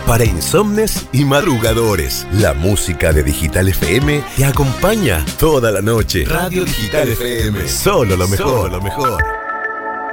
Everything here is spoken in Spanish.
para insomnes y madrugadores. La música de Digital FM te acompaña toda la noche. Radio Digital FM, solo lo mejor, solo lo mejor.